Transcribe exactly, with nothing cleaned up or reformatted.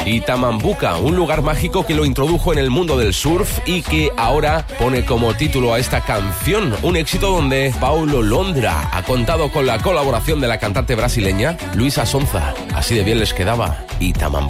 Itamambuca, un lugar mágico que lo introdujo en el mundo del surf y que ahora pone como título a esta canción, un éxito donde Paulo Londra ha contado con la colaboración de la cantante brasileña Luísa Sonza. Así de bien les quedaba Itamambuca.